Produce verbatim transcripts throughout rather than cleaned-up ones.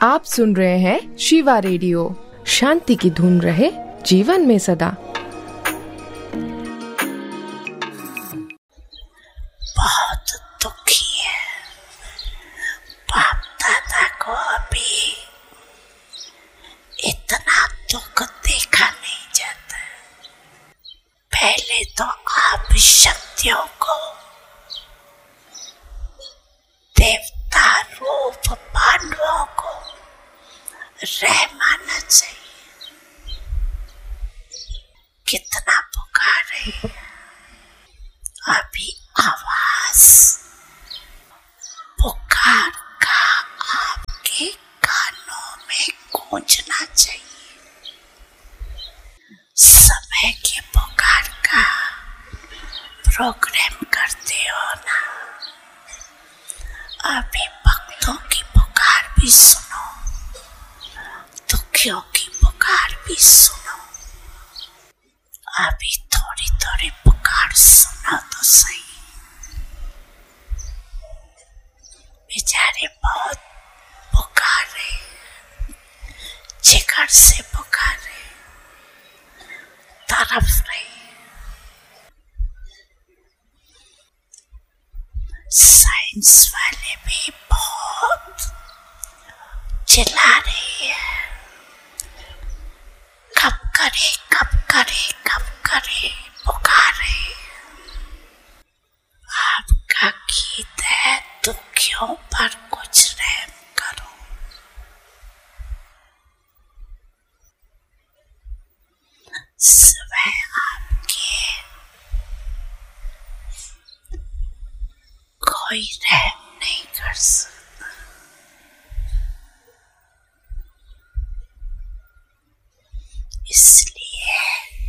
आप सुन रहे हैं शिवा रेडियो। शांति की धुन रहे जीवन में सदा। बहुत दुखी है, बाप दादा को अभी इतना दुख देखा नहीं जाता। पहले तो आप शक्तियों को देवता रूप पांडवों को रहमाना चाहिए। कितना पुकारे, अभी आवाज पुकार का आपके कानों में गूंजना चाहिए। समय के पुकार का प्रोग्राम करते हो ना, अभी भक्तों की पुकार भी सुनो, दुखियों की पुकार भी सुनो। अभी थोड़ी थोड़ी पुकार सुनो तो सही। बेचारे बहुत पुकारे, जिगर से पुकारे, तरफ रहे। साइंस वाले भी बहुत चिल्ला रहे हैं, कब करे कब करे कब करे पुकारे। आपका गीत है, दुखियों पर कुछ रहम करो। सिवाय आपके कोई रहम नहीं कर सकता। इसलिए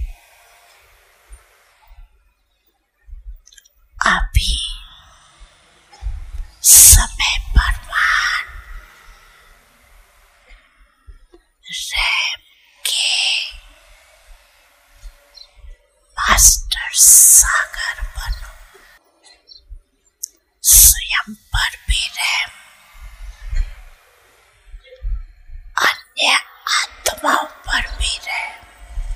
अभी समय प्रमाण रहम के मास्टर सागर बनो।